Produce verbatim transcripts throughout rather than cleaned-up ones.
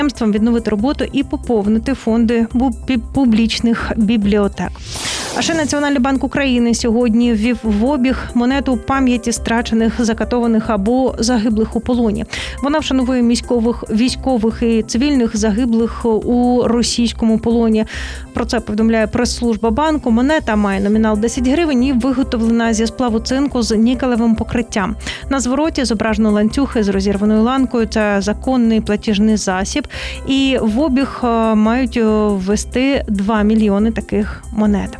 відновити роботу і поповнити фонди публічних бібліотек. А ще Національний банк України сьогодні ввів в обіг монету пам'яті страчених, закатованих або загиблих у полоні. Вона вшановує військових, військових і цивільних загиблих у російському полоні. Про це повідомляє прес-служба банку. Монета має номінал десять гривень і виготовлена зі сплаву цинку з нікелевим покриттям. На звороті зображено ланцюги з розірваною ланкою. Це законний платіжний засіб. І в обіг мають ввести два мільйони таких монет.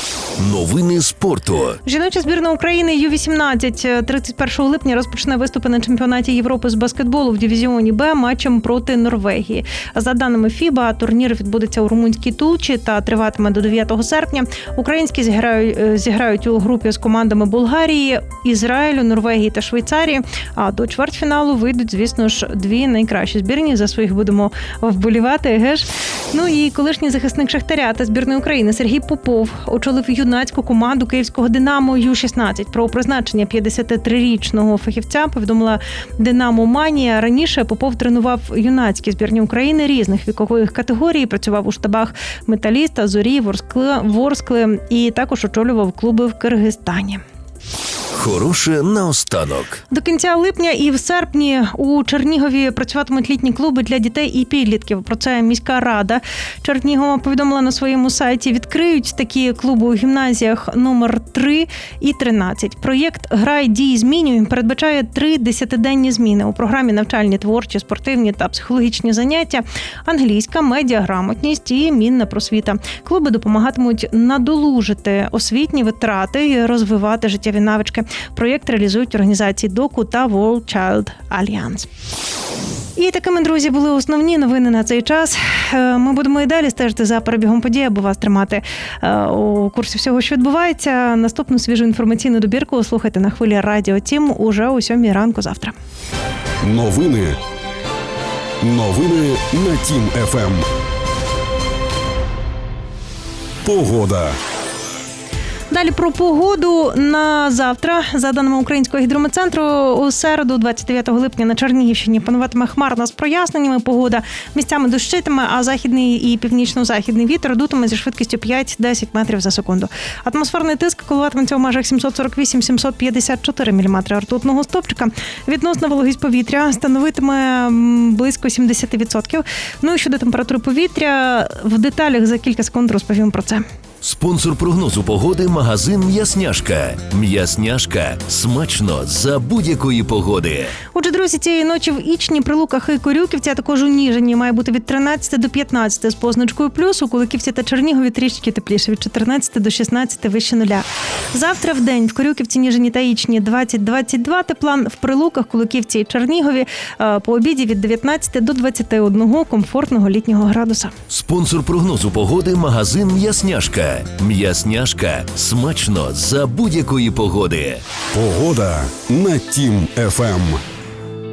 Новини спорту. Жіноча збірна України ю вісімнадцять тридцять першого липня розпочне виступи на чемпіонаті Європи з баскетболу в дивізіоні Б матчем проти Норвегії. За даними ФІБА, турнір відбудеться у румунській Тулчі та триватиме до дев'ятого серпня. Українські зіграють, зіграють у групі з командами Болгарії, Ізраїлю, Норвегії та Швейцарії. А до чвертьфіналу вийдуть, звісно ж, дві найкращі збірні. За своїх будемо вболівати, геш. Ну і колишній захисник Шахтаря та збірної України Сергій Попов очолив юнацьку команду київського «Динамо» ю шістнадцять. Про призначення п'ятдесятитрирічного фахівця повідомила «Динамо Манія». Раніше Попов тренував юнацькі збірні України різних вікових категорій, працював у штабах «Металіста», «Зорі», «Ворскли» і також очолював клуби в Киргизстані. Хороше наостанок. До кінця липня і в серпні у Чернігові працюватимуть літні клуби для дітей і підлітків. Про це міська рада Чернігова повідомила на своєму сайті. Відкриють такі клуби у гімназіях номер три і тринадцять. Проєкт «Грай, дій, змінюй» передбачає три десятиденні зміни. У програмі навчальні, творчі, спортивні та психологічні заняття, англійська, медіаграмотність і мінна просвіта. Клуби допомагатимуть надолужити освітні витрати і розвивати життєві навички. Проєкт реалізують організації ДОКУ та World Child Alliance. І такими, друзі, були основні новини на цей час. Ми будемо і далі стежити за перебігом подій, аби вас тримати у курсі всього, що відбувається. Наступну свіжу інформаційну добірку слухайте на хвилі Радіо Тім уже о сьомій ранку завтра. Новини. Новини на Тім еф ем. Погода. Далі про погоду на завтра. За даними Українського гідрометцентру, у середу, двадцять дев'ятого липня, на Чернігівщині пануватиме хмарна з проясненнями погода. Місцями дощитиме, а західний і північно-західний вітер дутиме зі швидкістю п'ять-десять метрів за секунду. Атмосферний тиск коливатиметься у межах сімсот сорок вісім - сімсот п'ятдесят чотири міліметри ртутного стовпчика. Відносна вологість повітря становитиме близько сімдесят відсотків. Ну і щодо температури повітря, в деталях за кілька секунд розповім про це. Спонсор прогнозу погоди – магазин «М'ясняшка». «М'ясняшка» – смачно за будь-якої погоди. Отже, друзі, цієї ночі в Ічні, Прилуках і Корюківці, а також у Ніжині має бути від тринадцяти до п'ятнадцяти з позначкою плюс. У Куликівці та Чернігові трішки тепліше, від чотирнадцяти до шістнадцяти вище нуля. Завтра в день в Корюківці, Ніжині та Ічні двадцять - двадцять два тепла, в Прилуках, Куликівці і Чернігові по обіді від дев'ятнадцяти до двадцяти одного комфортного літнього градуса. Спонсор прогнозу погоди – магазин «М'ясняшка». «М'ясняшка» – смачно за будь-якої погоди. Погода на Тім еф ем.